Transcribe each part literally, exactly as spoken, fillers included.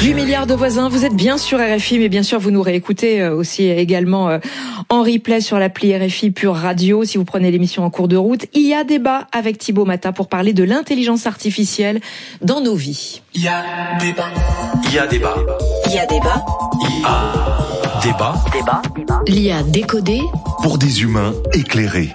huit milliards de voisins, vous êtes bien sur R F I, mais bien sûr vous nous réécoutez aussi également en replay sur l'appli R F I Pure Radio. Si vous prenez l'émission en cours de route, il y a débat avec Thibaut Mata pour parler de l'intelligence artificielle dans nos vies. Il y a débat. Il y a débat. Il y a débat. Il y a débat. Débat. L'I A décodé pour des humains éclairés.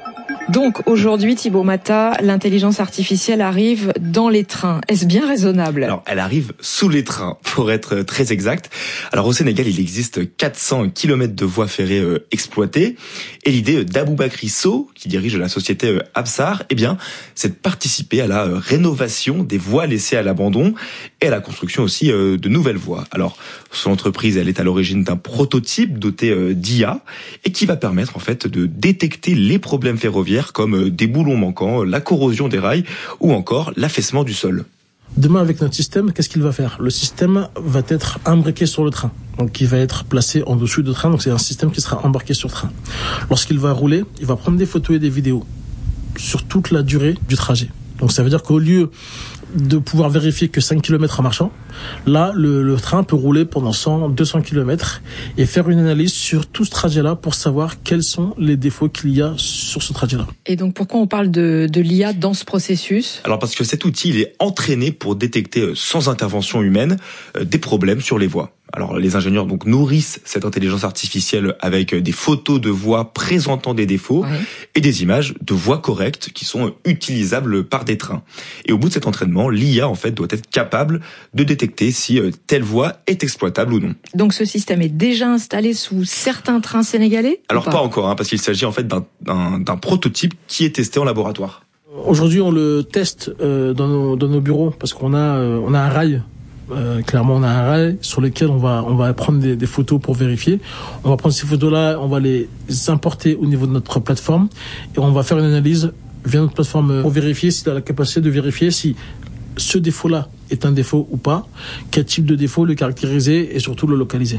Donc aujourd'hui, Thibaut Mata, l'intelligence artificielle arrive dans les trains. Est-ce bien raisonnable ? Alors, elle arrive sous les trains, pour être très exact. Alors, au Sénégal, il existe quatre cents kilomètres de voies ferrées euh, exploitées. Et l'idée d'Aboubakry Sow, qui dirige la société euh, Absar, eh bien, c'est de participer à la euh, rénovation des voies laissées à l'abandon et à la construction aussi euh, de nouvelles voies. Alors, son entreprise, elle est à l'origine d'un prototype doté euh, d'I A et qui va permettre, en fait, de détecter les problèmes ferroviaires comme des boulons manquants, la corrosion des rails ou encore l'affaissement du sol. Demain, avec notre système, qu'est-ce qu'il va faire ? Le système va être imbriqué sur le train. Donc, il va être placé en dessous du train. Donc, c'est un système qui sera embarqué sur le train. Lorsqu'il va rouler, il va prendre des photos et des vidéos sur toute la durée du trajet. Donc, ça veut dire qu'au lieu de pouvoir vérifier que cinq kilomètres en marchant, là, le, le train peut rouler pendant cent, deux cents kilomètres et faire une analyse sur tout ce trajet-là pour savoir quels sont les défauts qu'il y a sur ce trajet-là. Et donc, pourquoi on parle de, de l'I A dans ce processus ? Alors, parce que cet outil, il est entraîné pour détecter sans intervention humaine des problèmes sur les voies. Alors, les ingénieurs donc nourrissent cette intelligence artificielle avec des photos de voies présentant des défauts ouais. et des images de voies correctes qui sont utilisables par des trains. Et au bout de cet entraînement, l'I A en fait doit être capable de détecter si telle voie est exploitable ou non. Donc, ce système est déjà installé sous certains trains sénégalais ? Alors pas, pas encore, hein, parce qu'il s'agit en fait d'un, d'un, d'un prototype qui est testé en laboratoire. Aujourd'hui, on le teste euh, dans nos dans nos bureaux parce qu'on a euh, on a un rail. Euh, clairement, on a un rail sur lequel on va on va prendre des, des photos pour vérifier. On va prendre ces photos-là, on va les importer au niveau de notre plateforme et on va faire une analyse via notre plateforme pour vérifier s'il a la capacité de vérifier si ce défaut-là est un défaut ou pas, quel type de défaut, le caractériser et surtout le localiser.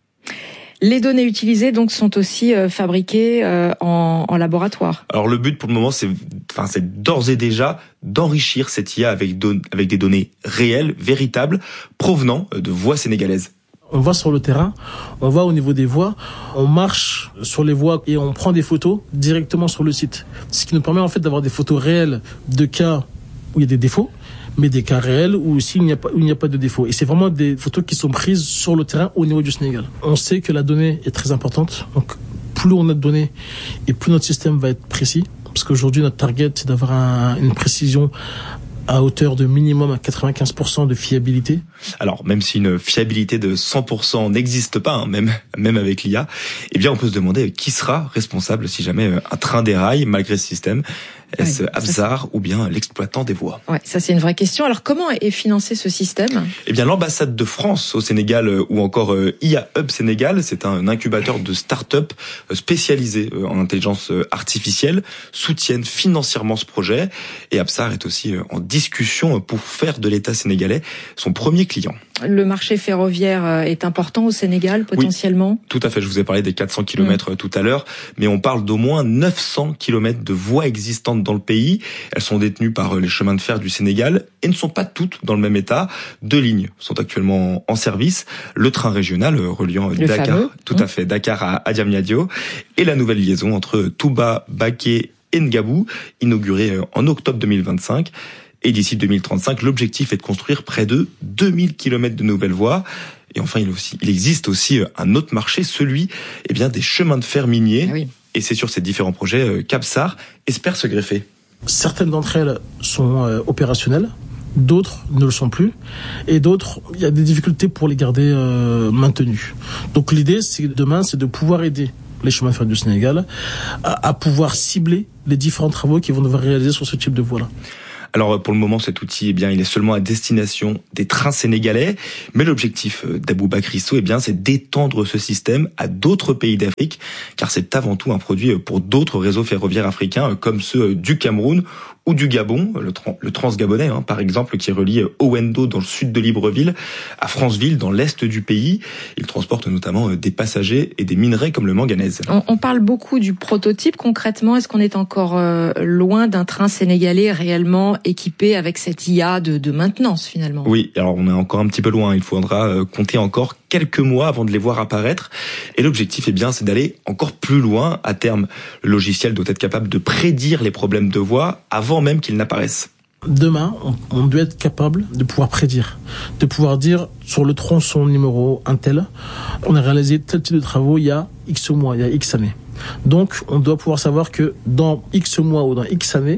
Les données utilisées donc sont aussi euh, fabriquées euh, en, en laboratoire. Alors le but pour le moment, c'est, enfin, c'est d'ores et déjà d'enrichir cette I A avec, don- avec des données réelles, véritables, provenant de voies sénégalaises. On va sur le terrain, on va au niveau des voies, on marche sur les voies et on prend des photos directement sur le site. Ce qui nous permet en fait d'avoir des photos réelles de cas où il y a des défauts, mais des cas réels où aussi il n'y a pas, où il n'y a pas de défaut. Et c'est vraiment des photos qui sont prises sur le terrain au niveau du Sénégal. On sait que la donnée est très importante. Donc, plus on a de données et plus notre système va être précis. Parce qu'aujourd'hui, notre target, c'est d'avoir un, une précision à hauteur de minimum à quatre-vingt-quinze pour cent de fiabilité. Alors, même si une fiabilité de cent pour cent n'existe pas, hein, même, même avec l'I A, eh bien, on peut se demander qui sera responsable si jamais un train déraille malgré ce système. Est-ce ouais, Absar ou bien l'exploitant des voies ? Ouais, ça c'est une vraie question. Alors comment est financé ce système ? Eh bien l'ambassade de France au Sénégal ou encore I A Hub Sénégal, c'est un incubateur de start-up spécialisé en intelligence artificielle, soutiennent financièrement ce projet et Absar est aussi en discussion pour faire de l'État sénégalais son premier client. Le marché ferroviaire est important au Sénégal potentiellement ? Oui, tout à fait, je vous ai parlé des quatre cents kilomètres mmh. tout à l'heure, mais on parle d'au moins neuf cents kilomètres de voies existantes dans le pays. Elles sont détenues par les chemins de fer du Sénégal et ne sont pas toutes dans le même état. Deux lignes sont actuellement en service. Le train régional reliant le Dakar, fameux. tout à fait, Dakar à Diamniadio et la nouvelle liaison entre Touba, Baké et Ngabou, inaugurée en octobre deux mille vingt-cinq. Et d'ici deux mille trente-cinq, l'objectif est de construire près de deux mille kilomètres de nouvelles voies. Et enfin, il, aussi, il existe aussi un autre marché, celui eh bien, des chemins de fer miniers. Ah oui. Et c'est sur ces différents projets qu'Absar espère se greffer. Certaines d'entre elles sont euh, opérationnelles, d'autres ne le sont plus, et d'autres, il y a des difficultés pour les garder euh, maintenues. Donc l'idée, c'est demain, c'est de pouvoir aider les chemins de fer du Sénégal à, à pouvoir cibler les différents travaux qu'ils vont devoir réaliser sur ce type de voie-là. Alors pour le moment, cet outil, eh bien, il est seulement à destination des trains sénégalais, mais l'objectif d'Aboubakry Sow, eh bien, c'est d'étendre ce système à d'autres pays d'Afrique, car c'est avant tout un produit pour d'autres réseaux ferroviaires africains, comme ceux du Cameroun ou du Gabon, le, trans, le Transgabonais hein, par exemple, qui relie Owendo dans le sud de Libreville à Franceville dans l'est du pays. Il transporte notamment des passagers et des minerais comme le manganèse. On, on parle beaucoup du prototype. Concrètement, est-ce qu'on est encore euh, loin d'un train sénégalais réellement équipé avec cette I A de, de maintenance finalement? Oui, alors on est encore un petit peu loin. Il faudra euh, compter encore quelques mois avant de les voir apparaître. Et l'objectif, eh bien, c'est d'aller encore plus loin. À terme, le logiciel doit être capable de prédire les problèmes de voie avant même qu'ils n'apparaissent. Demain, on, on doit être capable de pouvoir prédire, de pouvoir dire sur le tronçon numéro un tel, on a réalisé tel type de travaux il y a X mois, il y a X années. Donc, on doit pouvoir savoir que dans X mois ou dans X années,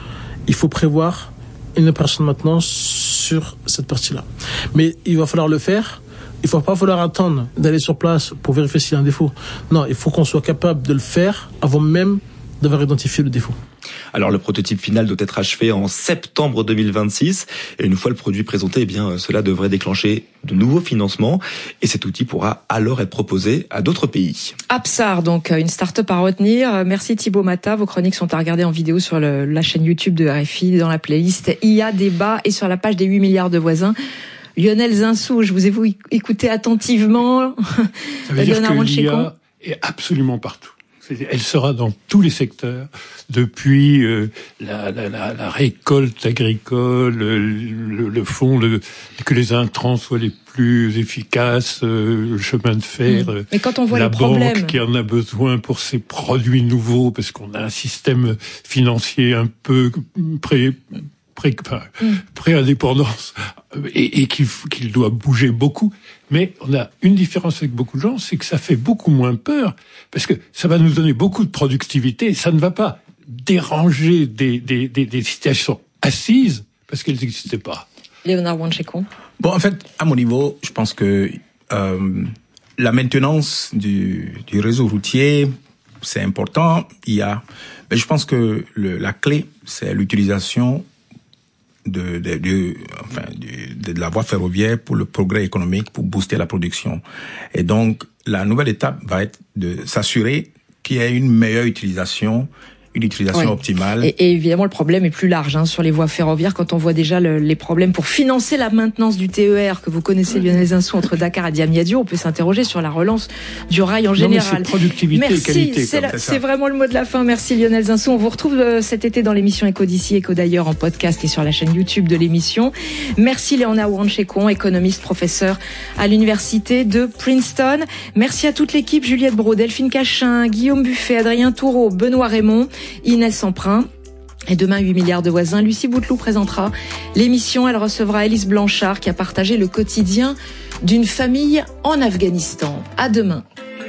il faut prévoir une opération de maintenance sur cette partie-là. Mais il va falloir le faire. Il ne va pas falloir attendre d'aller sur place pour vérifier s'il y a un défaut. Non, il faut qu'on soit capable de le faire avant même d'avoir identifié le défaut. Alors le prototype final doit être achevé en septembre deux mille vingt-six et une fois le produit présenté, eh bien cela devrait déclencher de nouveaux financements et cet outil pourra alors être proposé à d'autres pays. Apsar, donc une start-up à retenir. Merci Thibaut Mata. Vos chroniques sont à regarder en vidéo sur le, la chaîne YouTube de R F I dans la playlist I A Débat et sur la page des huit milliards de voisins. Lionel Zinsou, je vous ai vu écouter attentivement. Ça veut dire que l'I A est absolument partout. Elle sera dans tous les secteurs, depuis euh, la, la, la, la récolte agricole, le, le fond, le, que les intrants soient les plus efficaces, euh, le chemin de fer, mmh. Mais quand on voit la les banque problèmes... qui en a besoin pour ses produits nouveaux, parce qu'on a un système financier un peu pré... Pré, enfin, mmh. pré-indépendance et, et qu'il, qu'il doit bouger beaucoup. Mais on a une différence avec beaucoup de gens, c'est que ça fait beaucoup moins peur parce que ça va nous donner beaucoup de productivité et ça ne va pas déranger des, des, des, des situations assises parce qu'elles n'existaient pas. Léonard Wanchekon. Bon, en fait, à mon niveau, je pense que euh, la maintenance du, du réseau routier, c'est important. Il y a, mais je pense que le, la clé, c'est l'utilisation de, de, de, enfin, de, de la voie ferroviaire pour le progrès économique, pour booster la production. Et donc, la nouvelle étape va être de s'assurer qu'il y ait une meilleure utilisation, une utilisation ouais. optimale. Et, et évidemment, le problème est plus large hein, sur les voies ferroviaires. Quand on voit déjà le, les problèmes pour financer la maintenance du T E R que vous connaissez, Lionel Zinsou, entre Dakar et Diamniadio, on peut s'interroger sur la relance du rail en non, général. Mais c'est productivité Merci, et qualité. C'est, la, c'est, c'est vraiment le mot de la fin. Merci Lionel Zinsou. On vous retrouve euh, cet été dans l'émission Éco d'ici, Éco d'ailleurs en podcast et sur la chaîne YouTube de l'émission. Merci Léonard Wanchekon, économiste, professeur à l'université de Princeton. Merci à toute l'équipe, Juliette Brault, Delphine Cachin, Guillaume Buffet, Adrien Toureau, Benoît Raymond, Inès Emprunt. Et demain, huit milliards de voisins. Lucie Bouteloup présentera l'émission. Elle recevra Élise Blanchard qui a partagé le quotidien d'une famille en Afghanistan. À demain.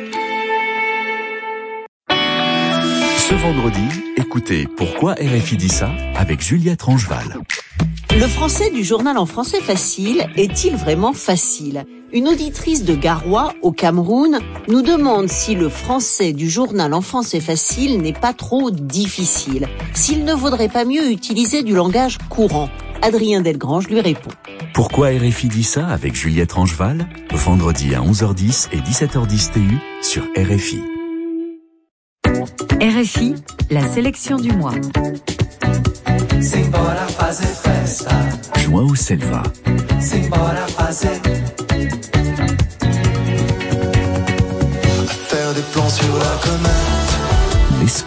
Ce vendredi, écoutez Pourquoi R F I dit ça avec Juliette Rangeval. Le français du journal en français facile est-il vraiment facile ? Une auditrice de Garoua, au Cameroun, nous demande si le français du journal en français facile n'est pas trop difficile, s'il ne vaudrait pas mieux utiliser du langage courant. Adrien Delgrange lui répond. Pourquoi R F I dit ça avec Juliette Rangeval, vendredi à onze heures dix et dix-sept heures dix T U sur R F I. R F I, la sélection du mois. Simbora fazer festa. João Selva. Simbora fazer. Faire des plans sur la comète.